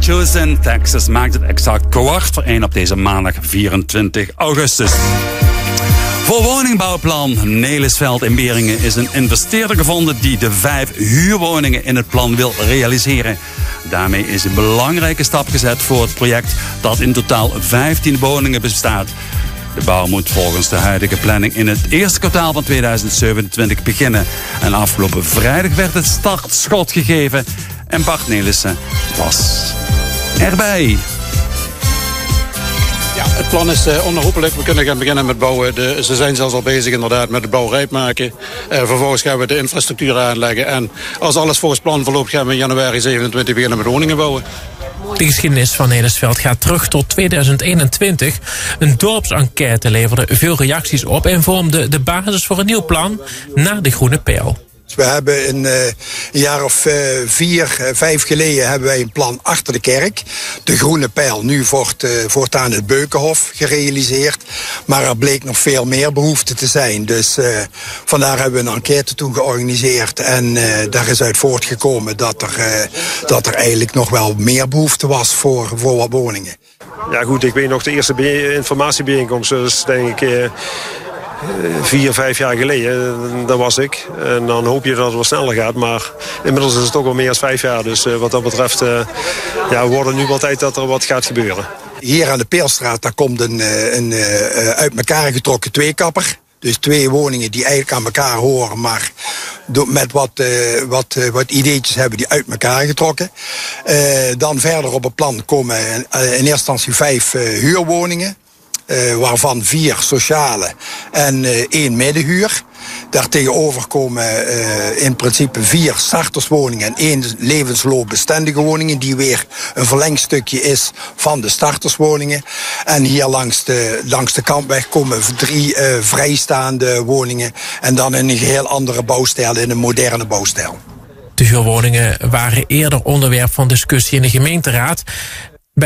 Houston, Texas maakt het exact 1:15 op deze maandag 24 augustus. Voor woningbouwplan Nelisveld in Beringen is een investeerder gevonden die de 5 huurwoningen in het plan wil realiseren. Daarmee is een belangrijke stap gezet voor het project dat in totaal 15 woningen bestaat. De bouw moet volgens de huidige planning in het eerste kwartaal van 2027 beginnen. En afgelopen vrijdag werd het startschot gegeven en Bart Nelissen was erbij. Ja, het plan is onherroepelijk. We kunnen gaan beginnen met bouwen. Ze zijn zelfs al bezig inderdaad met de bouw rijp maken. Vervolgens gaan we de infrastructuur aanleggen. En als alles volgens plan verloopt, gaan we in januari 27 beginnen met woningen bouwen. De geschiedenis van Nelisveld gaat terug tot 2021. Een dorpsenquête leverde veel reacties op en vormde de basis voor een nieuw plan na de Groene Pijl. We hebben een jaar of 4, 5 geleden hebben wij een plan achter de kerk. De Groene Pijl, nu voortaan het Beukenhof gerealiseerd. Maar er bleek nog veel meer behoefte te zijn. Dus vandaar hebben we een enquête toen georganiseerd. En daar is uit voortgekomen dat er eigenlijk nog wel meer behoefte was voor wat woningen. Ja goed, ik weet nog de eerste informatiebijeenkomst. Dus denk ik 4, 5 jaar geleden, daar was ik. En dan hoop je dat het wel sneller gaat. Maar inmiddels is het ook al meer dan 5 jaar. Dus wat dat betreft wordt het nu wel tijd dat er wat gaat gebeuren. Hier aan de Peelstraat, daar komt een uit elkaar getrokken tweekapper. Dus 2 woningen die eigenlijk aan elkaar horen, maar met wat ideetjes hebben die uit elkaar getrokken. Dan verder op het plan komen in eerste instantie 5 huurwoningen. Waarvan 4 sociale en 1 middenhuur. Daartegenover komen in principe 4 starterswoningen en 1 levensloopbestendige woningen, die weer een verlengstukje is van de starterswoningen. En hier langs de Kampweg komen 3 vrijstaande woningen en dan in een geheel andere bouwstijl, in een moderne bouwstijl. De huurwoningen waren eerder onderwerp van discussie in de gemeenteraad.